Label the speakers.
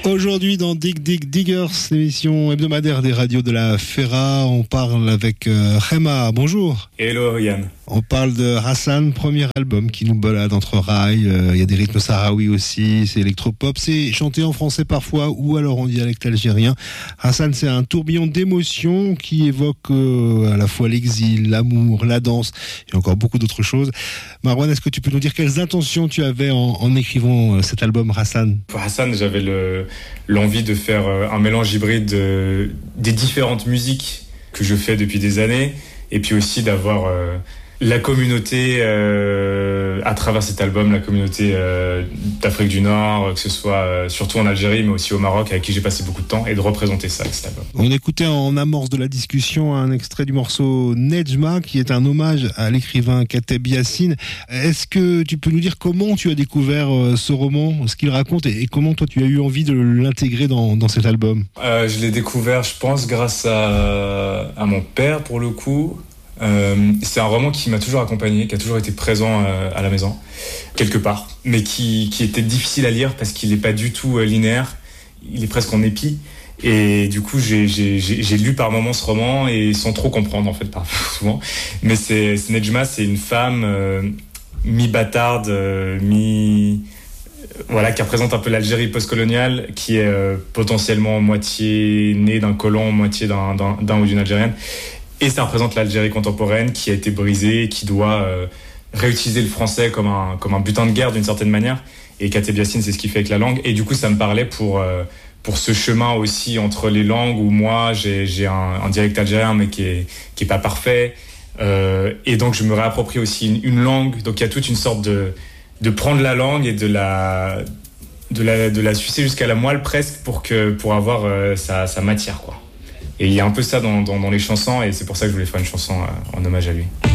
Speaker 1: Aujourd'hui dans Dig Dig Diggers, l'émission hebdomadaire des radios de la Ferra, on parle avec Rema. Bonjour.
Speaker 2: Hello Yann.
Speaker 1: On parle de Hassan, premier album qui nous balade entre rails. Il y a des rythmes sahraouis aussi, c'est électropop, c'est chanté en français parfois ou alors en dialecte algérien. Hassan, c'est un tourbillon d'émotions qui évoque à la fois l'exil, l'amour, la danse et encore beaucoup d'autres choses. Marwan, est-ce que tu peux nous dire quelles intentions tu avais en écrivant cet album, Hassan ?
Speaker 2: Pour Hassan, j'avais l'envie de faire un mélange hybride des différentes musiques que je fais depuis des années et puis aussi d'avoir la communauté à travers cet album, la communauté d'Afrique du Nord, que ce soit surtout en Algérie mais aussi au Maroc avec qui j'ai passé beaucoup de temps et de représenter ça avec cet album.
Speaker 1: On écoutait en amorce de la discussion un extrait du morceau Nejma qui est un hommage à l'écrivain Kateb Yassine. Est-ce que tu peux nous dire comment tu as découvert ce roman, ce qu'il raconte et comment toi tu as eu envie de l'intégrer dans cet album ?
Speaker 2: Je l'ai découvert je pense grâce à mon père pour le coup. C'est un roman qui m'a toujours accompagné, qui a toujours été présent à la maison, quelque part, mais qui était difficile à lire parce qu'il n'est pas du tout linéaire, il est presque en épi. Et du coup, j'ai lu par moments ce roman et sans trop comprendre en fait, souvent. Mais Nejma, c'est une femme mi-bâtarde, voilà, qui représente un peu l'Algérie post-coloniale, qui est potentiellement moitié née d'un colon, moitié d'un ou d'une Algérienne. Et ça représente l'Algérie contemporaine qui a été brisée, qui doit réutiliser le français comme un butin de guerre d'une certaine manière. Et Kateb Yassine, c'est ce qu'il fait avec la langue. Et du coup, ça me parlait pour ce chemin aussi entre les langues où moi, j'ai un dialecte algérien, mais qui est pas parfait. Et donc, je me réapproprie aussi une langue. Donc, il y a toute une sorte de prendre la langue et de la sucer jusqu'à la moelle presque pour avoir sa matière, quoi. Et il y a un peu ça dans les chansons et c'est pour ça que je voulais faire une chanson en hommage à lui.